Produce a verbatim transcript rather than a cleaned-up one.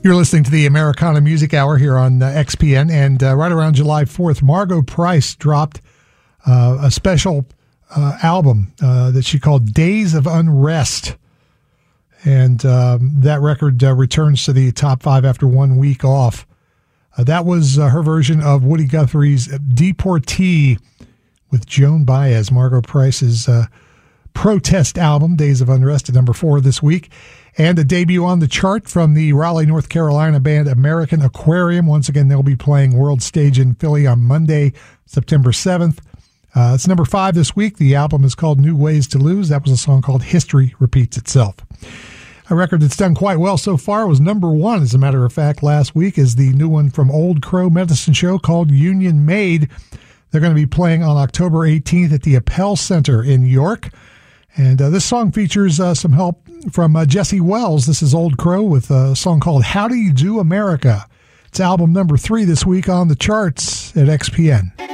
You're listening to the Americana Music Hour here on uh, X P N, and uh, right around July fourth, Margo Price dropped uh, a special uh, album uh, that she called Days of Unrest, and um, that record uh, returns to the top five after one week off. Uh, that was uh, her version of Woody Guthrie's Deportee with Joan Baez, Margo Price's uh, protest album, Days of Unrest, at number four this week. And a debut on the chart from the Raleigh, North Carolina band American Aquarium. Once again, they'll be playing World Stage in Philly on Monday, September seventh. Uh, it's number five this week. The album is called New Ways to Lose. That was a song called History Repeats Itself. A record that's done quite well so far was number one, as a matter of fact, last week, is the new one from Old Crow Medicine Show called Union Made. They're going to be playing on October eighteenth at the Appel Center in York. And uh, this song features uh, some help from uh, Jesse Wells. This is Old Crow with a song called How Do You Do America? It's album number three this week on the charts at X P N.